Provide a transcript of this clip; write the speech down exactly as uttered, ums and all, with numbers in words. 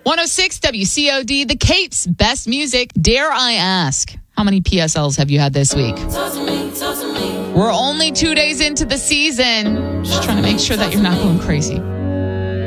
one oh six W C O D, The Capes, best music. Dare I ask, how many P S Ls have you had this week? We're only two days into the season. Just trying to make sure that you're not going crazy.